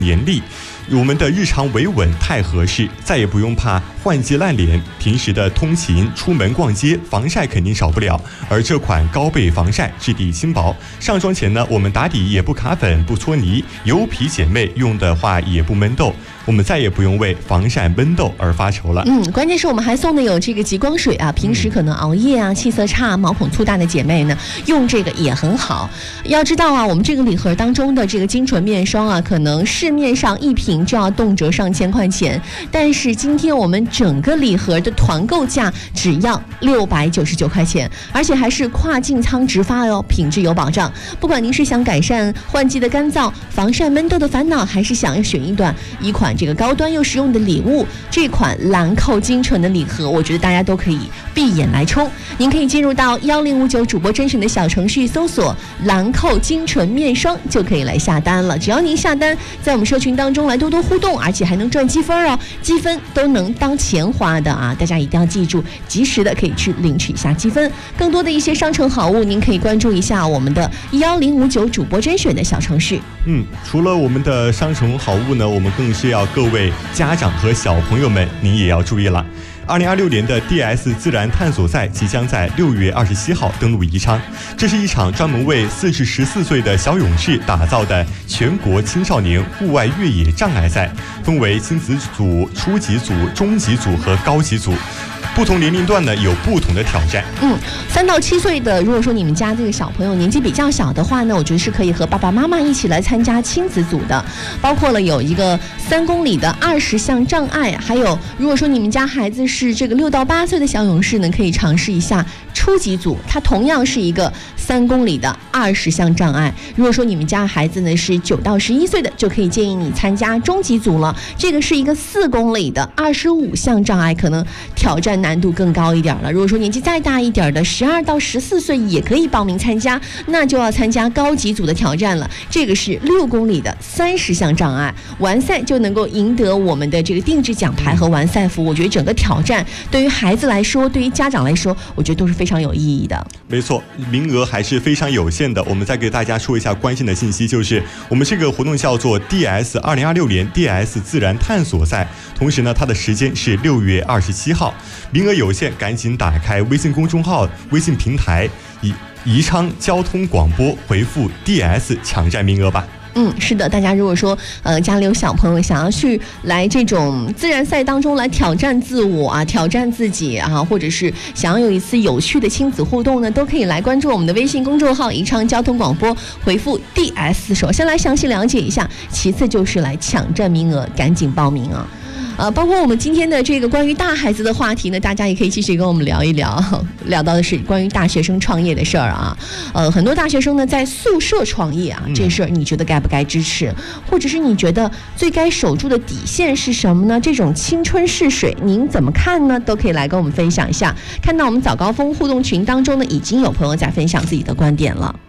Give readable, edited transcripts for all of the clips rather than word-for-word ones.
严厉。我们的日常维稳太合适，再也不用怕换季烂脸。平时的通勤、出门逛街，防晒肯定少不了。而这款高倍防晒，质地轻薄，上妆前呢，我们打底也不卡粉、不搓泥，油皮姐妹用的话也不闷痘。我们再也不用为防晒闷痘而发愁了。 关键是我们还送的有这个极光水啊，平时可能熬夜啊、气色差、毛孔粗大的姐妹呢，用这个也很好。要知道啊，我们这个礼盒当中的这个精纯面霜啊，可能市面上一瓶就要动辄上千块钱，但是今天我们整个礼盒的团购价只要699块钱，而且还是跨境仓直发哦，品质有保障。不管您是想改善换季的干燥、防晒闷痘的烦恼，还是想要选一款这个高端又实用的礼物，这款兰蔻精纯的礼盒，我觉得大家都可以闭眼来冲。您可以进入到1059主播甄选的小程序，搜索兰蔻精纯面霜，就可以来下单了。只要您下单，在我们社群当中来多多互动，而且还能赚积分哦，积分都能当钱花的啊！大家一定要记住，及时的可以去领取一下积分。更多的一些商城好物，您可以关注一下我们的1059主播甄选的小程序。 除了我们的商城好物呢，我们更是要各位家长和小朋友们，您也要注意了。2026年的 DS 自然探索赛即将在6月27号登陆宜昌，这是一场专门为4至14岁的小勇士打造的全国青少年户外越野障碍赛，分为亲子组、初级组、中级组和高级组。不同年龄段呢有不同的挑战。 3到7岁的，如果说你们家这个小朋友年纪比较小的话呢，我觉得是可以和爸爸妈妈一起来参加亲子组的，包括了有一个3公里的20项障碍，还有如果说你们家孩子是这个6到8岁的小勇士呢，可以尝试一下初级组，它同样是一个3公里的20项障碍。如果说你们家孩子呢是9到11岁的，就可以建议你参加中级组了，这个是一个4公里的25项障碍，可能挑战难度更高一点了。如果说年纪再大一点的12到14岁也可以报名参加，那就要参加高级组的挑战了，这个是6公里的30项障碍，完赛就能够赢得我们的这个定制奖牌和完赛服。我觉得整个挑战对于孩子来说，对于家长来说，我觉得都是非常有意义的。 没错，名额还是非常有限的。我们再给大家说一下关键的信息，就是我们这个活动叫做 DS 2026年 DS 自然探索赛，同时呢，它的时间是6月27号，名额有限，赶紧打开微信公众号、微信平台宜昌交通广播，回复 DS 抢占名额吧。 是的，大家如果说家里有小朋友想要去来这种自然赛当中来挑战自我啊，挑战自己啊，或者是想要有一次有趣的亲子互动呢，都可以来关注我们的微信公众号宜昌交通广播，回复 DS， 首先来详细了解一下，其次就是来抢占名额，赶紧报名啊。包括我们今天的这个关于大孩子的话题呢，大家也可以继续跟我们聊一聊，聊到的是关于大学生创业的事儿啊。很多大学生呢在宿舍创业啊，这事儿你觉得该不该支持？或者是你觉得最该守住的底线是什么呢？这种青春逝水，您怎么看呢？都可以来跟我们分享一下。看到我们早高峰互动群当中呢，已经有朋友在分享自己的观点了。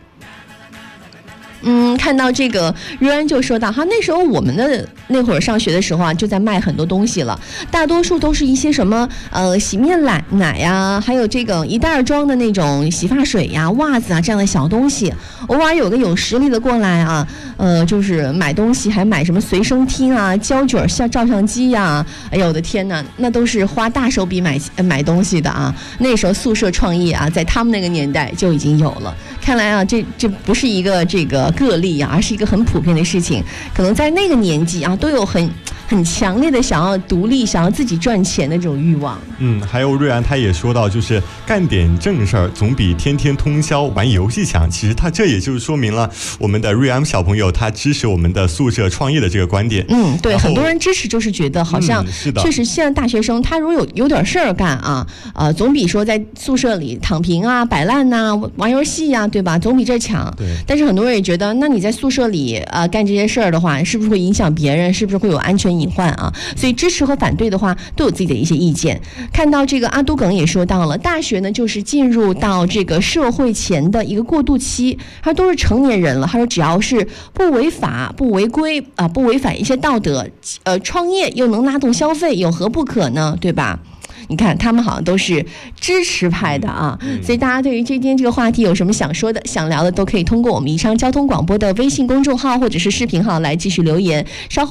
看到这个瑞安就说到哈，那时候我们的那会儿上学的时候啊，就在卖很多东西了，大多数都是一些什么洗面奶呀，还有这个一袋装的那种洗发水呀、袜子啊这样的小东西。偶尔有个有实力的过来啊，就是买东西还买什么随身听啊、胶卷像照相机呀，哎呦我的天哪，那都是花大手笔买东西的啊。那时候宿舍创业啊，在他们那个年代就已经有了。看来啊，这不是一个这个个例啊，而是一个很普遍的事情。可能在那个年纪啊，都有很强烈的想要独立、想要自己赚钱的这种欲望。 还有瑞安他也说到，就是干点正事儿总比天天通宵玩游戏强。其实他这也就是说明了我们的瑞安小朋友他支持我们的宿舍创业的这个观点。 对，很多人支持就是觉得好像确实现在大学生他如果有点事儿干啊，总比说在宿舍里躺平啊、摆烂呐、玩游戏啊，对吧？总比这强。 对。 但是很多人也觉得，那你在宿舍里干这些事儿的话，是不是会影响别人？是不是会有安全隐患啊？所以支持和反对的话都有自己的一些意见。看到这个阿都梗也说到了，大学呢就是进入到这个社会前的一个过渡期，他都是成年人了，他说只要是不违法、不违规不违反一些道德，创业又能拉动消费，有何不可呢？对吧？ 你看他们好像都是支持派的啊，所以大家对于今天这个话题有什么想说的、想聊的，都可以通过我们宜昌交通广播的微信公众号或者是视频号来继续留言。稍后